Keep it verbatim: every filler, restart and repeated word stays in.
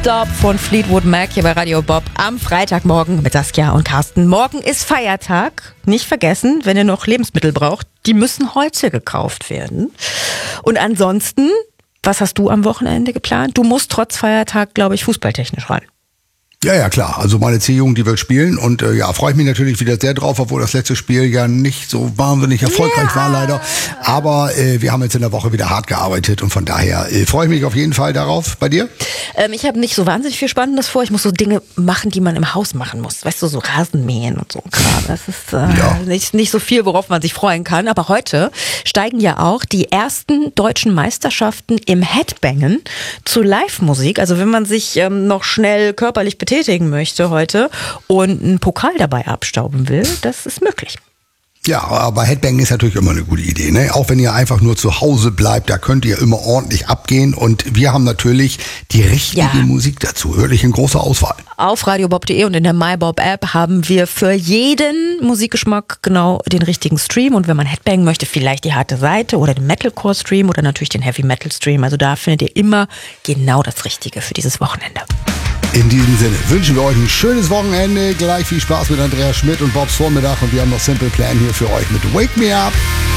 Stop von Fleetwood Mac hier bei Radio Bob am Freitagmorgen mit Saskia und Carsten. Morgen ist Feiertag. Nicht vergessen, wenn ihr noch Lebensmittel braucht, die müssen heute gekauft werden. Und ansonsten, was hast du am Wochenende geplant? Du musst trotz Feiertag, glaube ich, fußballtechnisch ran. Ja, ja, klar. Also meine C-Jugend, die will spielen und äh, ja, freue ich mich natürlich wieder sehr drauf, obwohl das letzte Spiel ja nicht so wahnsinnig erfolgreich ja. war leider. Aber äh, wir haben jetzt in der Woche wieder hart gearbeitet und von daher äh, freue ich mich auf jeden Fall darauf. Bei dir? Ähm, ich habe nicht so wahnsinnig viel Spannendes vor. Ich muss so Dinge machen, die man im Haus machen muss. Weißt du, so Rasenmähen und so Kram. Das ist äh, ja. nicht, nicht so viel, worauf man sich freuen kann. Aber heute steigen ja auch die ersten deutschen Meisterschaften im Headbangen zu Live-Musik. Also wenn man sich ähm, noch schnell körperlich betätigen möchte heute und einen Pokal dabei abstauben will, das ist möglich. Ja, aber Headbang ist natürlich immer eine gute Idee, ne? Auch wenn ihr einfach nur zu Hause bleibt, da könnt ihr immer ordentlich abgehen und wir haben natürlich die richtige ja. Musik dazu, wirklich in großer Auswahl. Auf radiobob punkt de und in der MyBob-App haben wir für jeden Musikgeschmack genau den richtigen Stream und wenn man Headbang möchte, vielleicht die harte Seite oder den Metalcore-Stream oder natürlich den Heavy-Metal-Stream, also da findet ihr immer genau das Richtige für dieses Wochenende. In diesem Sinne wünschen wir euch ein schönes Wochenende. Gleich viel Spaß mit Andreas Schmidt und Bobs Vormittag. Und wir haben noch Simple Plan hier für euch mit Wake Me Up.